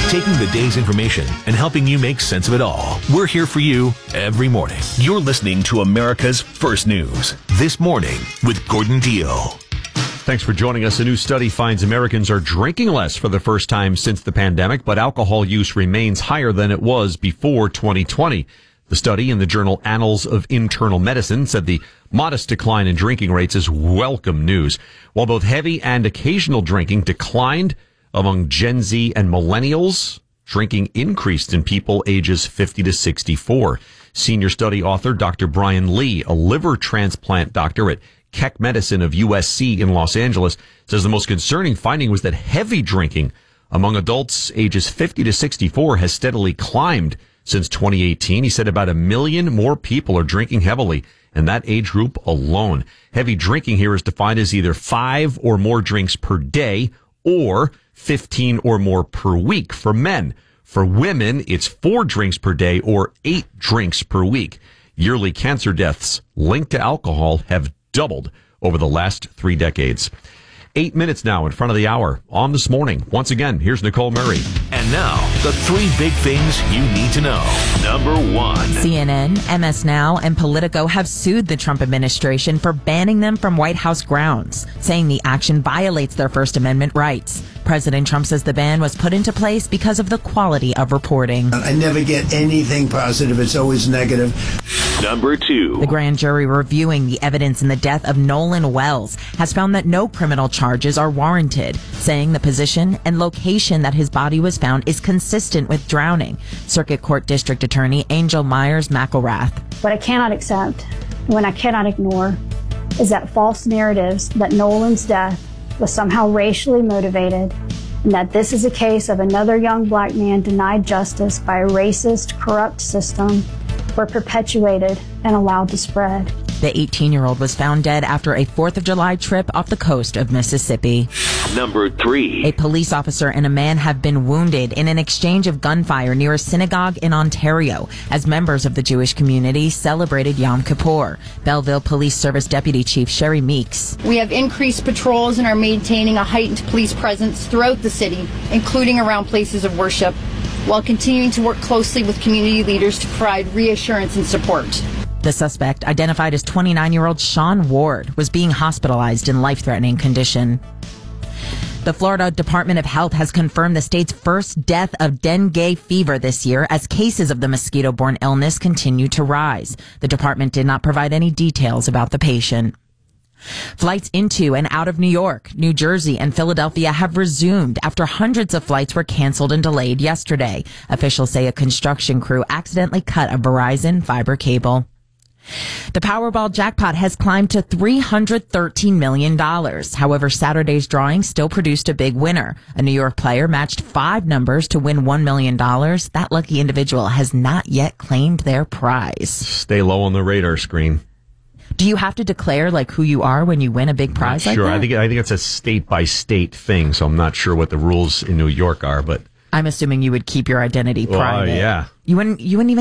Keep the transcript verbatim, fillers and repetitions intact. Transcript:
taking the day's information and helping you make sense of it all. We're here for you every morning. You're listening to America's First News. This Morning with Gordon Deal. Thanks for joining us. A new study finds Americans are drinking less for the first time since the pandemic, but alcohol use remains higher than it was before twenty twenty. The study in the journal Annals of Internal Medicine said the modest decline in drinking rates is welcome news. While both heavy and occasional drinking declined among Gen Z and millennials, drinking increased in people ages fifty to sixty-four. Senior study author Doctor Brian Lee, a liver transplant doctor at Keck Medicine of U S C in Los Angeles, says the most concerning finding was that heavy drinking among adults ages fifty to sixty-four has steadily climbed since twenty eighteen. He said about a million more people are drinking heavily in that age group alone. Heavy drinking here is defined as either five or more drinks per day or fifteen or more per week for men. For women, it's four drinks per day or eight drinks per week. Yearly cancer deaths linked to alcohol have doubled over the last three decades. Eight minutes now in front of the hour on This Morning. Once again, here's Nicole Murray. And now, the three big things you need to know. Number one. C N N, M S Now, and Politico have sued the Trump administration for banning them from White House grounds, saying the action violates their First Amendment rights. President Trump says the ban was put into place because of the quality of reporting. I never get anything positive. It's always negative. Number two. The grand jury reviewing the evidence in the death of Nolan Wells has found that no criminal charges are warranted, saying the position and location that his body was found is consistent with drowning. Circuit Court District Attorney Angel Myers McElrath. What I cannot accept, what I cannot ignore, is that false narratives that Nolan's death was somehow racially motivated, and that this is a case of another young black man denied justice by a racist, corrupt system were perpetuated and allowed to spread. The eighteen-year-old was found dead after a fourth of July trip off the coast of Mississippi. Number three. A police officer and a man have been wounded in an exchange of gunfire near a synagogue in Ontario as members of the Jewish community celebrated Yom Kippur. Belleville Police Service Deputy Chief Sherry Meeks. We have increased patrols and are maintaining a heightened police presence throughout the city, including around places of worship, while continuing to work closely with community leaders to provide reassurance and support. The suspect, identified as twenty-nine-year-old Sean Ward, was being hospitalized in life-threatening condition. The Florida Department of Health has confirmed the state's first death of dengue fever this year as cases of the mosquito-borne illness continue to rise. The department did not provide any details about the patient. Flights into and out of New York, New Jersey, and Philadelphia have resumed after hundreds of flights were canceled and delayed yesterday. Officials say a construction crew accidentally cut a Verizon fiber cable. The Powerball jackpot has climbed to three hundred thirteen million dollars. However, Saturday's drawing still produced a big winner. A New York player matched five numbers to win one million dollars. That lucky individual has not yet claimed their prize. Stay low on the radar screen. Do you have to declare like who you are when you win a big prize like sure. that? I think I think it's a state by state thing, so I'm not sure what the rules in New York are, but I'm assuming you would keep your identity well, private. yeah. You wouldn't you wouldn't even